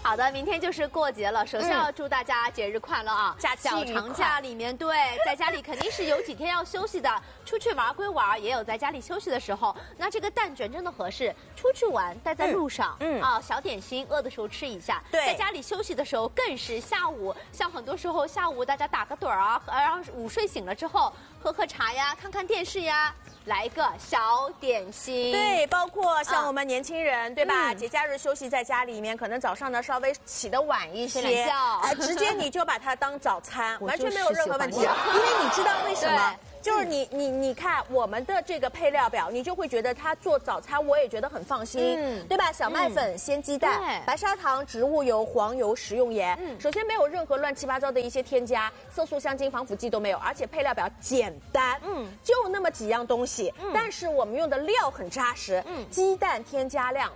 好的，明天就是过节了，首先要祝大家节日快乐啊！ 假期小长假里面，对，在家里肯定是有几天要休息的，出去玩归玩，也有在家里休息的时候。那这个蛋卷真的合适，出去玩带在路上，小点心饿的时候吃一下。 对， 在家里休息的时候更是下午，像很多时候下午大家打个盹啊，然后午睡醒了之后喝茶呀，看看电视呀。来个小点心， 对，包括像我们年轻人，对吧？节假日休息在家里面，可能早上呢稍微起得晚一些，直接你就把它当早餐，完全没有任何问题。因为你知道为什么？就是你看我们的这个配料表，你就会觉得它做早餐，我也觉得很放心，对吧？小麦粉、鲜鸡蛋、白砂糖、植物油、黄油、食用盐，首先没有任何乱七八糟的一些添加，色素、香精、防腐剂都没有，而且配料表简单，就那么几样东西，但是我们用的料很扎实，鸡蛋添加量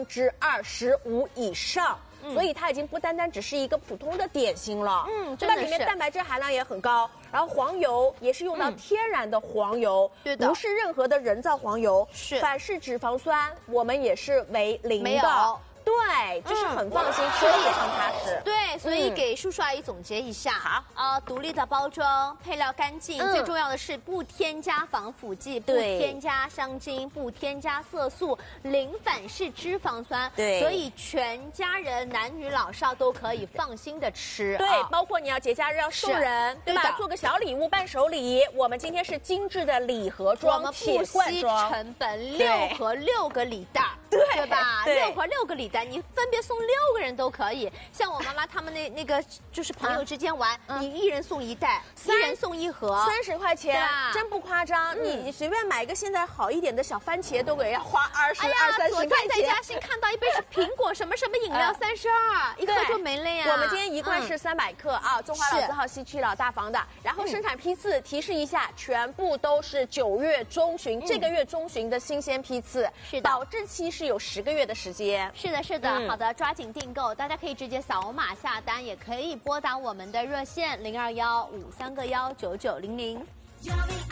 25%以上。所以它已经不单单只是一个普通的点心了，对吧？里面蛋白质含量也很高，然后黄油也是用到天然的黄油，不是任何的人造黄油，反式脂肪酸我们也是为零的。对，这是很放心，吃的非常踏实。 对，所以给叔叔阿姨总结一下，好，独立的包装，配料干净，最重要的是不添加防腐剂，不添加香精，不添加色素，零反式脂肪酸。对，所以全家人男女老少都可以放心的吃。 对，包括你要节假日要送人，对吧？做个小礼物、伴手礼。我们今天是精致的礼盒装、铁罐装， 成本6盒6个礼袋，对吧？6盒6个礼袋。你分别送6个人都可以，像我妈妈他们那个就是朋友之间玩，你1人送1袋，1人送1盒 ，30块钱，真不夸张。你随便买一个现在好一点的小番茄都给要花20、30块钱。 在嘉兴看到一杯是苹果什么饮料32，一克就没了呀。 我们今天一罐是300克啊，中华老字号西区老大房的，然后生产批次提示一下，全部都是9月中旬，这个月中旬的新鲜批次，是的，保质期是有10个月的时间。 是的，是的，好的，抓紧订购，大家可以直接扫码下单，也可以拨打我们的热线0215319900。